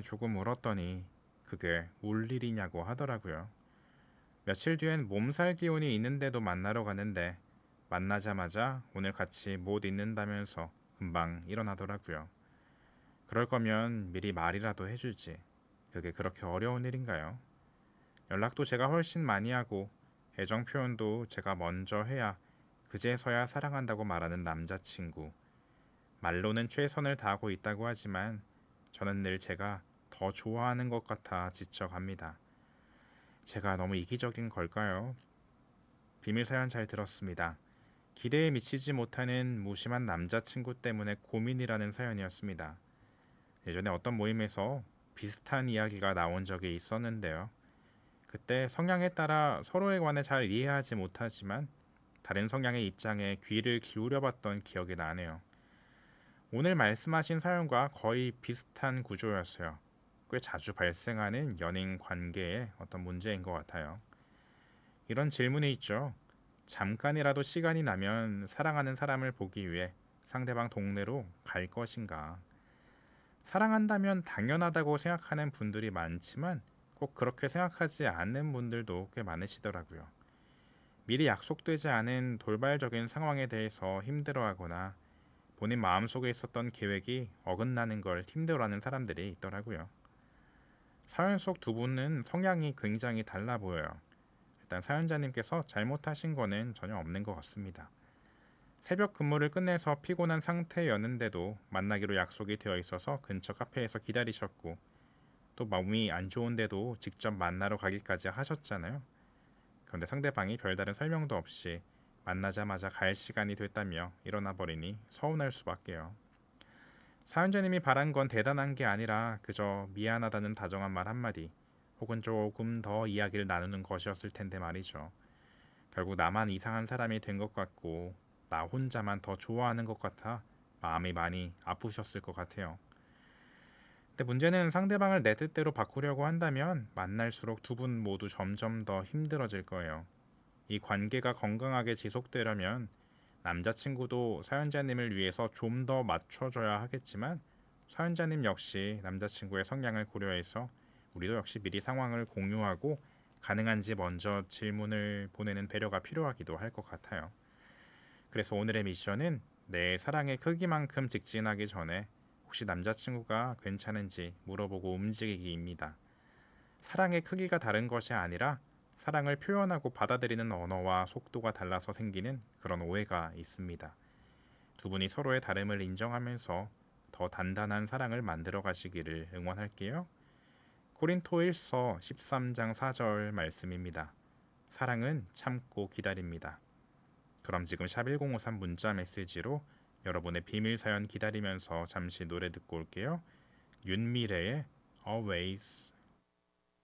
조금 울었더니 그게 울 일이냐고 하더라고요. 며칠 뒤엔 몸살 기운이 있는데도 만나러 가는데 만나자마자 오늘 같이 못 있는다면서 금방 일어나더라고요. 그럴 거면 미리 말이라도 해주지. 그게 그렇게 어려운 일인가요? 연락도 제가 훨씬 많이 하고 애정 표현도 제가 먼저 해야 그제서야 사랑한다고 말하는 남자친구. 말로는 최선을 다하고 있다고 하지만 저는 늘 제가 더 좋아하는 것 같아 지쳐갑니다. 제가 너무 이기적인 걸까요? 비밀 사연 잘 들었습니다. 기대에 미치지 못하는 무심한 남자친구 때문에 고민이라는 사연이었습니다. 예전에 어떤 모임에서 비슷한 이야기가 나온 적이 있었는데요. 그때 성향에 따라 서로에 관해 잘 이해하지 못하지만 다른 성향의 입장에 귀를 기울여 봤던 기억이 나네요. 오늘 말씀하신 사연과 거의 비슷한 구조였어요. 꽤 자주 발생하는 연인 관계의 어떤 문제인 것 같아요. 이런 질문이 있죠. 잠깐이라도 시간이 나면 사랑하는 사람을 보기 위해 상대방 동네로 갈 것인가? 사랑한다면 당연하다고 생각하는 분들이 많지만 꼭 그렇게 생각하지 않는 분들도 꽤 많으시더라고요. 미리 약속되지 않은 돌발적인 상황에 대해서 힘들어하거나 본인 마음속에 있었던 계획이 어긋나는 걸 힘들어하는 사람들이 있더라고요. 사연 속 두 분은 성향이 굉장히 달라 보여요. 일단 사연자님께서 잘못하신 거는 전혀 없는 것 같습니다. 새벽 근무를 끝내서 피곤한 상태였는데도 만나기로 약속이 되어 있어서 근처 카페에서 기다리셨고 또 몸이 안 좋은데도 직접 만나러 가기까지 하셨잖아요. 그런데 상대방이 별다른 설명도 없이 만나자마자 갈 시간이 됐다며 일어나 버리니 서운할 수밖에요. 사연자님이 바란 건 대단한 게 아니라 그저 미안하다는 다정한 말 한마디 혹은 조금 더 이야기를 나누는 것이었을 텐데 말이죠. 결국 나만 이상한 사람이 된 것 같고 나 혼자만 더 좋아하는 것 같아 마음이 많이 아프셨을 것 같아요. 근데 문제는 상대방을 내 뜻대로 바꾸려고 한다면 만날수록 두 분 모두 점점 더 힘들어질 거예요. 이 관계가 건강하게 지속되려면 남자친구도 사연자님을 위해서 좀 더 맞춰줘야 하겠지만 사연자님 역시 남자친구의 성향을 고려해서 우리도 역시 미리 상황을 공유하고 가능한지 먼저 질문을 보내는 배려가 필요하기도 할 것 같아요. 그래서 오늘의 미션은 내 사랑의 크기만큼 직진하기 전에 혹시 남자친구가 괜찮은지 물어보고 움직이기입니다. 사랑의 크기가 다른 것이 아니라 사랑을 표현하고 받아들이는 언어와 속도가 달라서 생기는 그런 오해가 있습니다. 두 분이 서로의 다름을 인정하면서 더 단단한 사랑을 만들어 가시기를 응원할게요. 고린토 1서 13장 4절 말씀입니다. 사랑은 참고 기다립니다. 그럼 지금 샵 1053 문자 메시지로 여러분의 비밀 사연 기다리면서 잠시 노래 듣고 올게요. 윤미래의 Always.